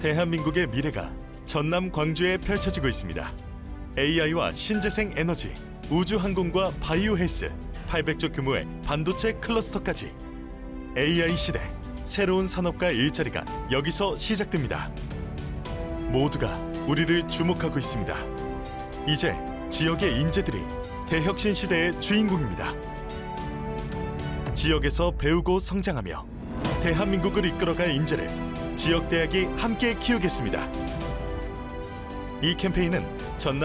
대한민국의 미래가 전남 광주에 펼쳐지고 있습니다. AI와 신재생 에너지, 우주항공과 바이오 헬스, 800조 규모의 반도체 클러스터까지 AI 시대, 새로운 산업과 일자리가 여기서 시작됩니다. 모두가 우리를 주목하고 있습니다. 이제 지역의 인재들이 대혁신 시대의 주인공입니다. 지역에서 배우고 성장하며 대한민국을 이끌어갈 인재를 지역대학이 함께 키우겠습니다. 이 캠페인은